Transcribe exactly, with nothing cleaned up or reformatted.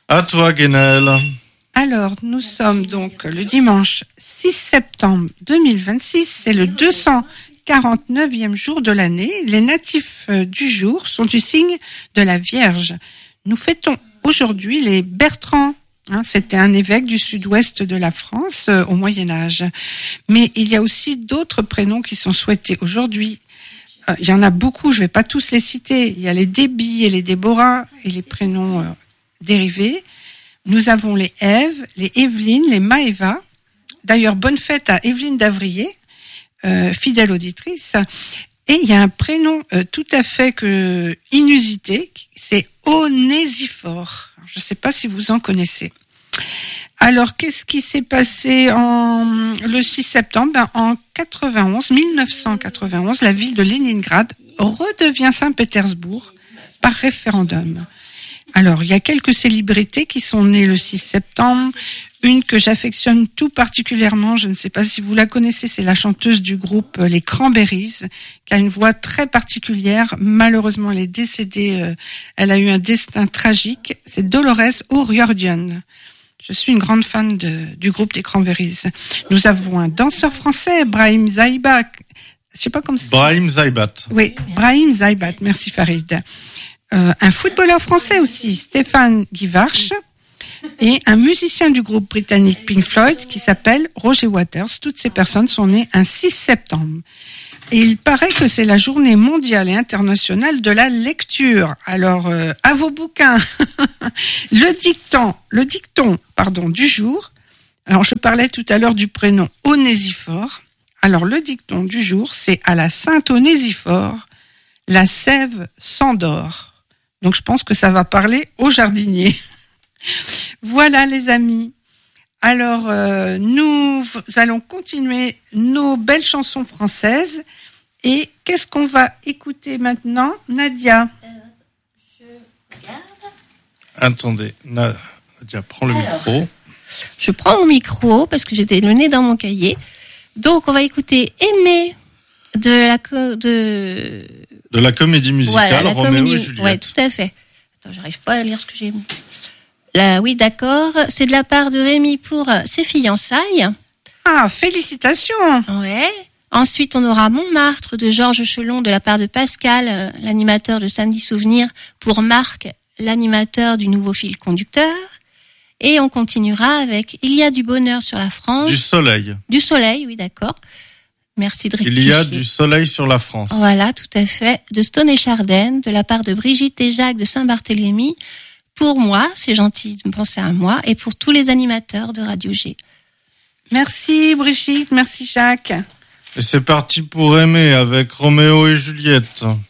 À toi, Guénelle. Alors, nous sommes donc le dimanche six septembre deux mille vingt-six, c'est le deux cent quarante-neuvième jour de l'année. Les natifs du jour sont du signe de la Vierge. Nous fêtons aujourd'hui les Bertrands. Hein, c'était un évêque du sud-ouest de la France euh, au Moyen-Âge. Mais il y a aussi d'autres prénoms qui sont souhaités aujourd'hui. Euh, il y en a beaucoup, je ne vais pas tous les citer. Il y a les Déby et les Déborah et les prénoms euh, dérivés. Nous avons les Ève, les Evelyne, les Maëva. D'ailleurs, bonne fête à Evelyne Davrier, euh, fidèle auditrice. Et il y a un prénom euh, tout à fait que, inusité, c'est Onésiphore. Je ne sais pas si vous en connaissez. Alors, qu'est-ce qui s'est passé en le six septembre? Ben, en quatre-vingt-onze, mille neuf cent quatre-vingt-onze, la ville de Leningrad redevient Saint-Pétersbourg par référendum. Alors, il y a quelques célébrités qui sont nées le six septembre. Une que j'affectionne tout particulièrement, je ne sais pas si vous la connaissez, c'est la chanteuse du groupe Les Cranberries, qui a une voix très particulière. Malheureusement, elle est décédée, euh, elle a eu un destin tragique. C'est Dolores O'Riordan. Je suis une grande fan de, du groupe des Cranberries. Nous avons un danseur français, Brahim Zaibat. Je sais pas comment c'est. Brahim Zaibat. Oui, Brahim Zaibat. Merci Farid. Euh, un footballeur français aussi, Stéphane Guivarch. Et un musicien du groupe britannique Pink Floyd qui s'appelle Roger Waters. Toutes ces personnes sont nées un six septembre. Et il paraît que c'est la journée mondiale et internationale de la lecture. Alors, euh, à vos bouquins. le dicton, le dicton, pardon, du jour. Alors, je parlais tout à l'heure du prénom Onésiphore. Alors, le dicton du jour, c'est à la Sainte Onésiphore, la sève s'endort. Donc, je pense que ça va parler aux jardiniers. Voilà les amis. Alors euh, nous allons continuer nos belles chansons françaises. Et qu'est-ce qu'on va écouter maintenant, Nadia? euh, Je regarde. Attendez, Nadia, prends le Alors, micro. Je prends mon micro parce que j'étais le nez dans mon cahier. Donc on va écouter Aimer de la co- de De la comédie musicale, voilà, la Roméo comédie... et Juliette. Ouais, tout à fait. Attends, j'arrive pas à lire ce que j'ai mis. Là, oui, d'accord. C'est de la part de Rémi pour ses fiançailles. Ah, félicitations. Ouais. Ensuite, on aura Montmartre de Georges Chelon de la part de Pascal, euh, l'animateur de Samedi Souvenir, pour Marc, l'animateur du nouveau fil conducteur. Et on continuera avec Il y a du bonheur sur la France. Du soleil. Du soleil, oui, d'accord. Merci de rectifier. Il y a du soleil sur la France. Voilà, tout à fait. De Stone et Chardin, de la part de Brigitte et Jacques de Saint-Barthélemy. Pour moi, c'est gentil de penser à moi, et pour tous les animateurs de Radio G. Merci Brigitte, merci Jacques. Et c'est parti pour aimer avec Roméo et Juliette.